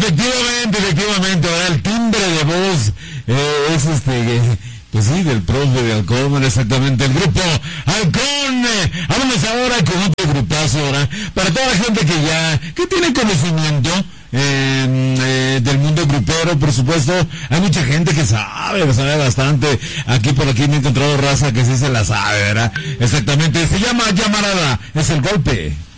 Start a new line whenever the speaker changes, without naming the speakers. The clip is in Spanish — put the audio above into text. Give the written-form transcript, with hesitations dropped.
Efectivamente, ahora el timbre de voz es pues sí, del profe de Halcón, exactamente, el grupo Halcón. Vámonos ahora con otro grupazo ahora, para toda la gente que tiene conocimiento del mundo grupero, por supuesto. Hay mucha gente que sabe bastante. Aquí me he encontrado raza que sí se la sabe, ¿verdad? Exactamente, se llama Llamarada, es el golpe.